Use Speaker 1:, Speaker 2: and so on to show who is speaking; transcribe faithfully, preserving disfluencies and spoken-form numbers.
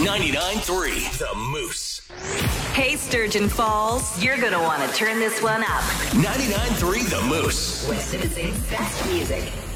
Speaker 1: ninety-nine point three The Moose.
Speaker 2: Hey, Sturgeon Falls, you're going to want to turn this one up.
Speaker 1: ninety-nine point three The Moose.
Speaker 2: West Tennessee best music.